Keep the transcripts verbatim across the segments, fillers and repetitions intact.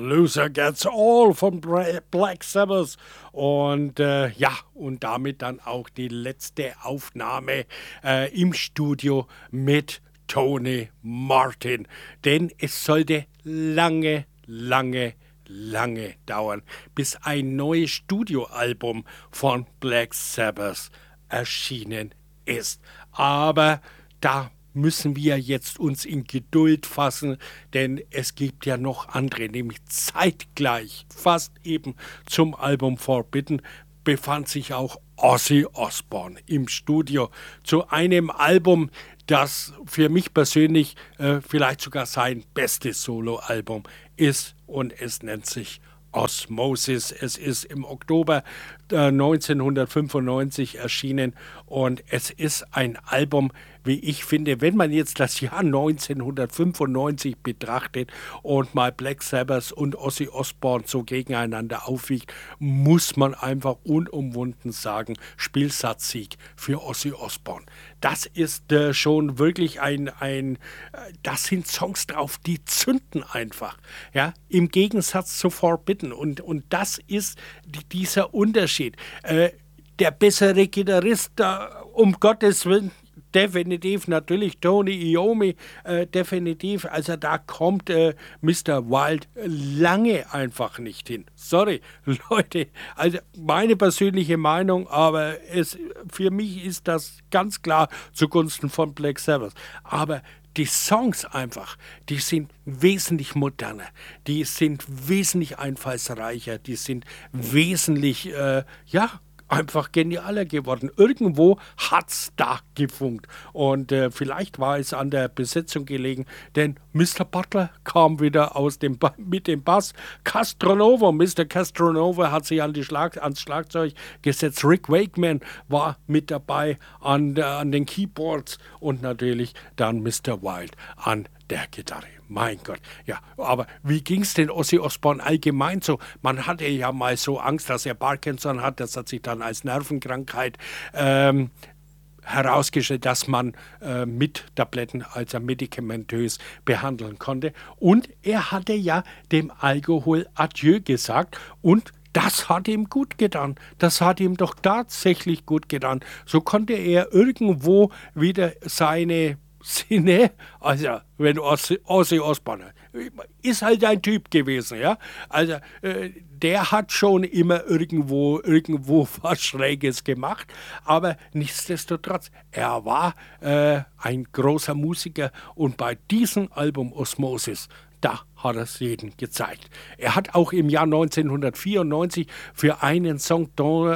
Loser Gets All von Bra- Black Sabbath. Und äh, ja, und damit dann auch die letzte Aufnahme äh, im Studio mit Tony Martin. Denn es sollte lange, lange, lange dauern, bis ein neues Studioalbum von Black Sabbath erschienen ist. Aber da müssen wir jetzt uns in Geduld fassen, denn es gibt ja noch andere, nämlich zeitgleich, fast eben zum Album Forbidden, befand sich auch Ozzy Osbourne im Studio zu einem Album, das für mich persönlich äh, vielleicht sogar sein bestes Soloalbum ist, und es nennt sich Osmosis. Es ist im Oktober äh, neunzehnhundertfünfundneunzig erschienen und es ist ein Album, wie ich finde, wenn man jetzt das Jahr neunzehnhundertfünfundneunzig betrachtet und mal Black Sabbath und Ozzy Osbourne so gegeneinander aufwiegt, muss man einfach unumwunden sagen, Spielsatzsieg für Ozzy Osbourne. Das ist äh, schon wirklich ein, ein äh, das sind Songs drauf, die zünden einfach, ja, im Gegensatz zu Forbidden. Und, und das ist die, dieser Unterschied. Äh, der bessere Gitarrist, da, um Gottes Willen, definitiv natürlich Tony Iommi, äh, definitiv. Also da kommt äh, Mister Wild lange einfach nicht hin. Sorry, Leute, also meine persönliche Meinung, aber es, für mich ist das ganz klar zugunsten von Black Sabbath. Aber die Songs einfach, die sind wesentlich moderner, die sind wesentlich einfallsreicher, die sind wesentlich, äh, ja, einfach genialer geworden. Irgendwo hat's da gefunkt. Und äh, vielleicht war es an der Besetzung gelegen, denn Mister Butler kam wieder aus dem ba- mit dem Bass. Castronovo, Mister Castronovo hat sich an die Schlag ans Schlagzeug gesetzt. Rick Wakeman war mit dabei an, der, an den Keyboards und natürlich dann Mister Wild an der Gitarre. Mein Gott, ja, aber wie ging es denn Ozzy Osbourne allgemein so? Man hatte ja mal so Angst, dass er Parkinson hat, das hat sich dann als Nervenkrankheit ähm, herausgestellt, dass man äh, mit Tabletten, also medikamentös, behandeln konnte. Und er hatte ja dem Alkohol Adieu gesagt und das hat ihm gut getan. Das hat ihm doch tatsächlich gut getan. So konnte er irgendwo wieder seine Sinne, also wenn Ozzy, Ozzy Osbourne ist halt ein Typ gewesen, ja, also äh, der hat schon immer irgendwo irgendwo was Schräges gemacht, aber nichtsdestotrotz, er war äh, ein großer Musiker und bei diesem Album Osmosis, da hat er es jedem gezeigt. Er hat auch im Jahr neunzehnhundertvierundneunzig für einen Song,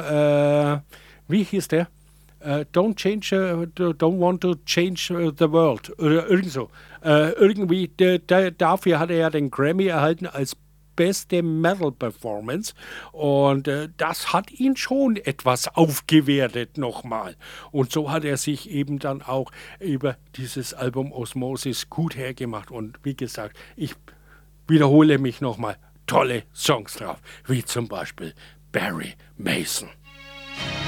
äh, wie hieß der? Uh, don't change, uh, don't want to change uh, the world. Oder irgend so. Uh, irgendwie, de, de, dafür hat er ja den Grammy erhalten als beste Metal-Performance. Und uh, das hat ihn schon etwas aufgewertet nochmal. Und so hat er sich eben dann auch über dieses Album Osmosis gut hergemacht. Und wie gesagt, ich wiederhole mich nochmal, tolle Songs drauf, wie zum Beispiel Barry Mason.